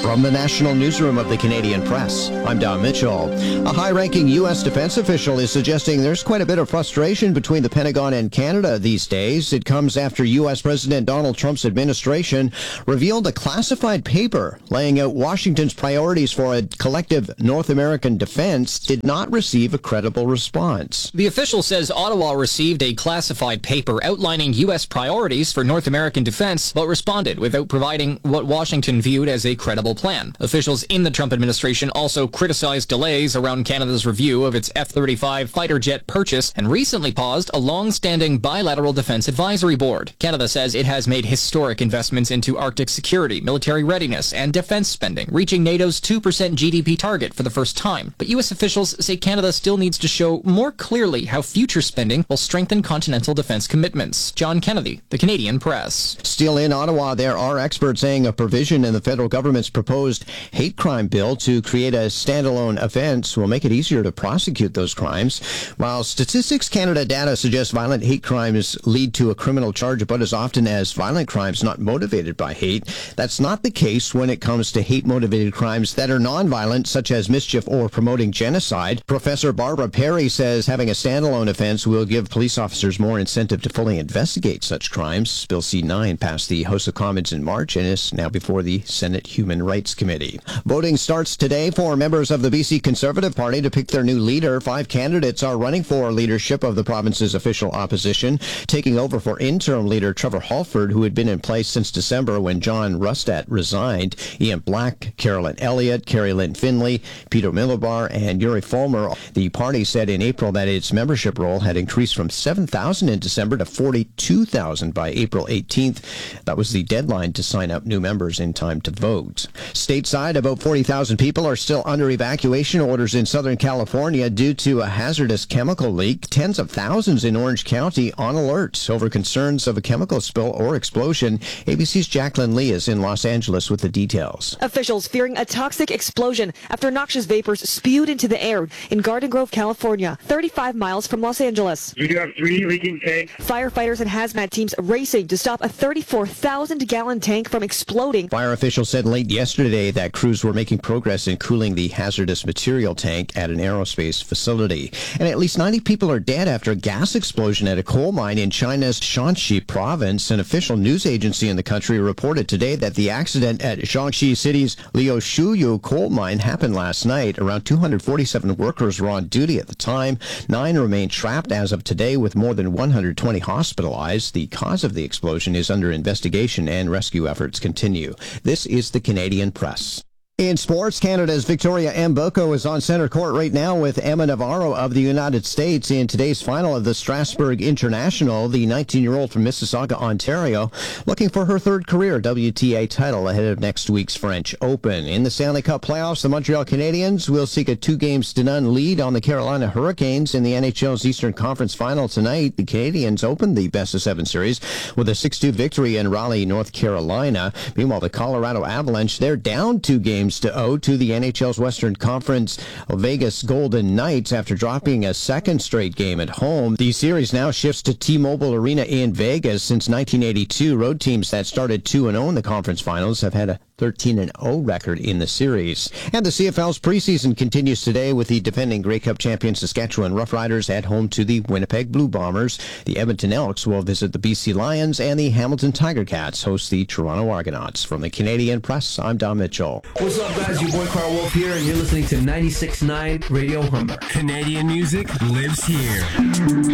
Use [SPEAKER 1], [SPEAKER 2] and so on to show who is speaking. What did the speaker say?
[SPEAKER 1] From the National Newsroom of the Canadian Press, I'm Don Mitchell. A high-ranking U.S. defense official is suggesting there's quite a bit of frustration between the Pentagon and Canada these days. It comes after U.S. President Donald Trump's administration revealed a classified paper laying out Washington's priorities for a collective North American defense did not receive a credible response.
[SPEAKER 2] The official says Ottawa received a classified paper outlining U.S. priorities for North American defense, but responded without providing what Washington viewed as a credible plan. Officials in the Trump administration also criticized delays around Canada's review of its F-35 fighter jet purchase and recently paused a long-standing bilateral defense advisory board. Canada says it has made historic investments into Arctic security, military readiness, and defense spending, reaching NATO's 2% GDP target for the first time. But U.S. officials say Canada still needs to show more clearly how future spending will strengthen continental defense commitments. John Kennedy, The Canadian Press.
[SPEAKER 1] Still in Ottawa, there are experts saying a provision in the federal government's proposed hate crime bill to create a standalone offense will make it easier to prosecute those crimes. While Statistics Canada data suggests violent hate crimes lead to a criminal charge about as often as violent crimes not motivated by hate, that's not the case when it comes to hate-motivated crimes that are nonviolent, such as mischief or promoting genocide. Professor Barbara Perry says having a standalone offense will give police officers more incentive to fully investigate such crimes. Bill C-9 passed the House of Commons in March and is now before the Senate Human Rights Committee. Voting starts today for members of the BC Conservative Party to pick their new leader. 5 candidates are running for leadership of the province's official opposition, taking over for interim leader Trevor Halford, who had been in place since December when John Rustat resigned. Ian Black, Carolyn Elliott, Carrie Lynn Finley, Peter Milobar, and Yuri Fulmer. The party said in April that its membership roll had increased from 7,000 in December to 42,000 by April 18th. That was the deadline to sign up new members in time to vote. Stateside, about 40,000 people are still under evacuation orders in Southern California due to a hazardous chemical leak. Tens of thousands in Orange County on alert over concerns of a chemical spill or explosion. ABC's Jacqueline Lee is in Los Angeles with the details.
[SPEAKER 3] Officials fearing a toxic explosion after noxious vapors spewed into the air in Garden Grove, California, 35 miles from Los Angeles.
[SPEAKER 4] We do have 3 leaking tanks.
[SPEAKER 3] Firefighters and hazmat teams racing to stop a 34,000-gallon tank from exploding.
[SPEAKER 1] Fire officials said late yesterday that crews were making progress in cooling the hazardous material tank at an aerospace facility. And at least 90 people are dead after a gas explosion at a coal mine in China's Shanxi province. An official news agency in the country reported today that the accident at Shanxi City's Liushuyu coal mine happened last night. Around 247 workers were on duty at the time. 9 remain trapped as of today, with more than 120 hospitalized. The cause of the explosion is under investigation and rescue efforts continue. This is the Canadian Press. In sports, Canada's Victoria Mboko is on center court right now with Emma Navarro of the United States in today's final of the Strasbourg International. The 19-year-old from Mississauga, Ontario, looking for her 3rd career WTA title ahead of next week's French Open. In the Stanley Cup playoffs, the Montreal Canadiens will seek a 2-0 lead on the Carolina Hurricanes in the NHL's Eastern Conference Final tonight. The Canadiens opened the best-of-7 series with a 6-2 victory in Raleigh, North Carolina. Meanwhile, the Colorado Avalanche, they're down 2-0 to the NHL's Western Conference Vegas Golden Knights after dropping a 2nd straight game at home. The series now shifts to T-Mobile Arena in Vegas. Since 1982, road teams that started 2-0 in the conference finals have had a 13-0 record in the series. And the CFL's preseason continues today with the defending Grey Cup champion Saskatchewan Roughriders at home to the Winnipeg Blue Bombers. The Edmonton Elks will visit the BC Lions, and the Hamilton Tiger Cats host the Toronto Argonauts. From the Canadian Press, I'm Don Mitchell.
[SPEAKER 5] What's up, guys? Your boy Carl Wolf here, and you're listening to 96.9 Radio Humber.
[SPEAKER 6] Canadian music lives here.